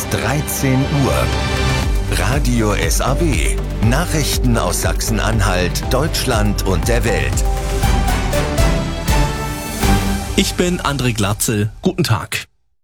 bis 13 Uhr. Radio SAW. Nachrichten aus Sachsen-Anhalt, Deutschland und der Welt. Ich bin André Glatzel. Guten Tag.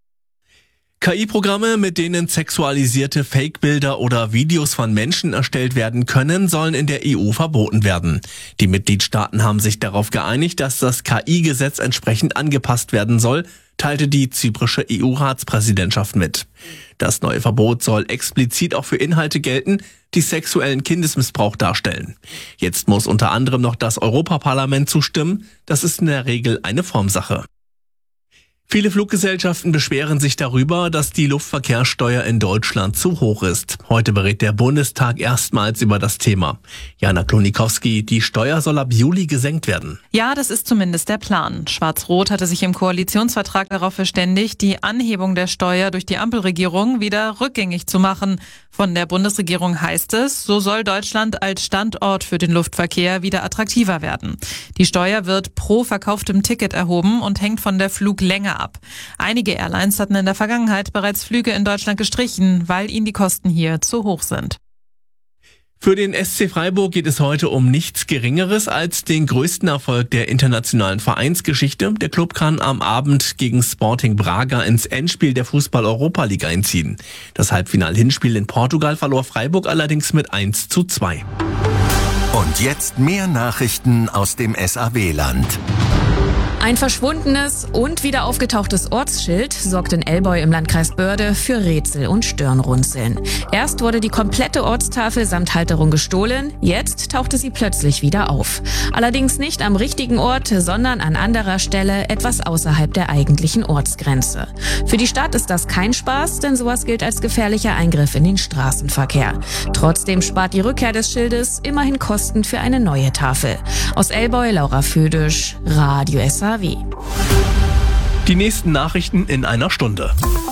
KI-Programme, mit denen sexualisierte Fake-Bilder oder Videos von Menschen erstellt werden können, sollen in der EU verboten werden. Die Mitgliedstaaten haben sich darauf geeinigt, dass das KI-Gesetz entsprechend angepasst werden soll, teilte die zyprische EU-Ratspräsidentschaft mit. Das neue Verbot soll explizit auch für Inhalte gelten, die sexuellen Kindesmissbrauch darstellen. Jetzt muss unter anderem noch das Europaparlament zustimmen. Das ist in der Regel eine Formsache. Viele Fluggesellschaften beschweren sich darüber, dass die Luftverkehrssteuer in Deutschland zu hoch ist. Heute berät der Bundestag erstmals über das Thema. Jana Klonikowski, die Steuer soll ab Juli gesenkt werden. Ja, das ist zumindest der Plan. Schwarz-Rot hatte sich im Koalitionsvertrag darauf verständigt, die Anhebung der Steuer durch die Ampelregierung wieder rückgängig zu machen. Von der Bundesregierung heißt es, so soll Deutschland als Standort für den Luftverkehr wieder attraktiver werden. Die Steuer wird pro verkauftem Ticket erhoben und hängt von der Fluglänge ab. Einige Airlines hatten in der Vergangenheit bereits Flüge in Deutschland gestrichen, weil ihnen die Kosten hier zu hoch sind. Für den SC Freiburg geht es heute um nichts Geringeres als den größten Erfolg der internationalen Vereinsgeschichte. Der Club kann am Abend gegen Sporting Braga ins Endspiel der Fußball-Europa-League einziehen. Das Halbfinal-Hinspiel in Portugal verlor Freiburg allerdings mit 1:2. Und jetzt mehr Nachrichten aus dem SAW-Land. Ein verschwundenes und wieder aufgetauchtes Ortsschild sorgt in Elbeu im Landkreis Börde für Rätsel und Stirnrunzeln. Erst wurde die komplette Ortstafel samt Halterung gestohlen, jetzt tauchte sie plötzlich wieder auf. Allerdings nicht am richtigen Ort, sondern an anderer Stelle, etwas außerhalb der eigentlichen Ortsgrenze. Für die Stadt ist das kein Spaß, denn sowas gilt als gefährlicher Eingriff in den Straßenverkehr. Trotzdem spart die Rückkehr des Schildes immerhin Kosten für eine neue Tafel. Aus Elbeu, Laura Födisch, Radio SAW. Die nächsten Nachrichten in einer Stunde.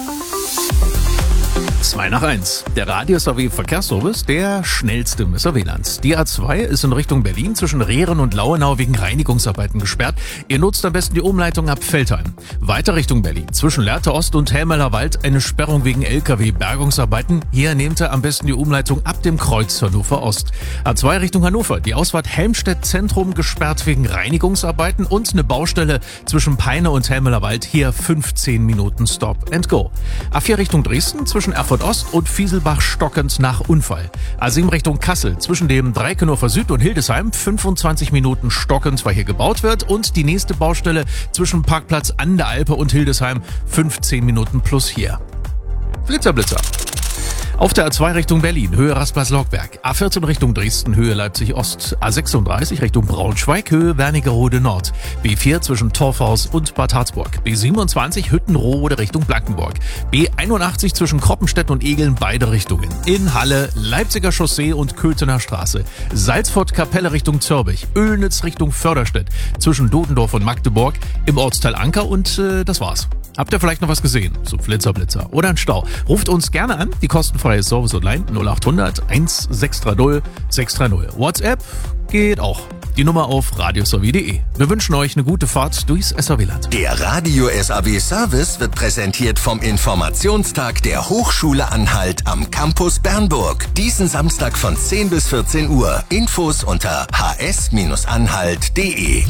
2:1. Der Radio SAW Verkehrsservice, der schnellste im SAW-Land. Die A2 ist in Richtung Berlin zwischen Rehren und Lauenau wegen Reinigungsarbeiten gesperrt. Ihr nutzt am besten die Umleitung ab Veltheim. Weiter Richtung Berlin zwischen Lehrte Ost und Helmeler Wald eine Sperrung wegen LKW-Bergungsarbeiten. Hier nehmt ihr am besten die Umleitung ab dem Kreuz Hannover Ost. A2 Richtung Hannover, die Ausfahrt Helmstedt Zentrum gesperrt wegen Reinigungsarbeiten und eine Baustelle zwischen Peine und Helmeler Wald. Hier 15 Minuten Stop and Go. A4 Richtung Dresden zwischen Erfurt Ost und Fieselbach stockend nach Unfall. A7 Richtung Kassel zwischen dem Dreikenhofer Süd und Hildesheim 25 Minuten stockend, weil hier gebaut wird, und die nächste Baustelle zwischen Parkplatz an der Alpe und Hildesheim 15 Minuten plus hier. Blitzer. Auf der A2 Richtung Berlin, Höhe Rasperslockberg. A14 Richtung Dresden, Höhe Leipzig Ost. A36 Richtung Braunschweig, Höhe Wernigerode Nord. B4 zwischen Torfhaus und Bad Harzburg. B27 Hüttenrohde Richtung Blankenburg. B81 zwischen Kroppenstedt und Egeln, beide Richtungen. In Halle, Leipziger Chaussee und Köthener Straße. Salzfurt-Kapelle Richtung Zörbich. Oelnitz Richtung Förderstedt. Zwischen Dodendorf und Magdeburg. Im Ortsteil Anker, und das war's. Habt ihr vielleicht noch was gesehen? So Blitzer oder ein Stau? Ruft uns gerne an. Die kostenfreie Service Online 0800 1630 630. WhatsApp geht auch. Die Nummer auf radiosaw.de. Wir wünschen euch eine gute Fahrt durchs SAW-Land. Der Radio SAW Service wird präsentiert vom Informationstag der Hochschule Anhalt am Campus Bernburg. Diesen Samstag von 10 bis 14 Uhr. Infos unter hs-anhalt.de.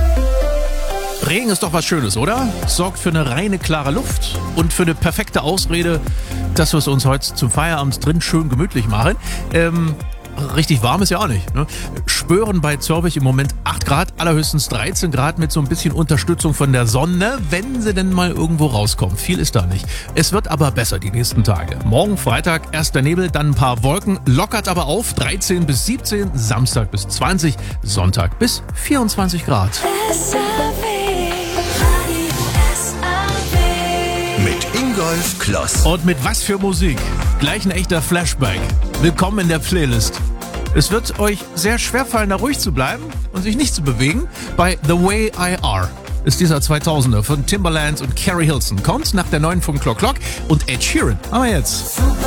Regen ist doch was Schönes, oder? Sorgt für eine reine, klare Luft und für eine perfekte Ausrede, dass wir es uns heute zum Feierabend drin schön gemütlich machen. Richtig warm ist ja auch nicht, ne? Spüren bei Zörbich im Moment 8 Grad, allerhöchstens 13 Grad mit so ein bisschen Unterstützung von der Sonne, wenn sie denn mal irgendwo rauskommt. Viel ist da nicht. Es wird aber besser die nächsten Tage. Morgen Freitag erster Nebel, dann ein paar Wolken, lockert aber auf, 13 bis 17, Samstag bis 20, Sonntag bis 24 Grad. Mit Ingolf Kloss. Und mit was für Musik? Gleich ein echter Flashback. Willkommen in der Playlist. Es wird euch sehr schwerfallen, da ruhig zu bleiben und sich nicht zu bewegen. Bei The Way I Are ist dieser 2000er von Timbaland und Carrie Hilson. Kommt nach der neuen von Clock Clock und Ed Sheeran. Aber jetzt.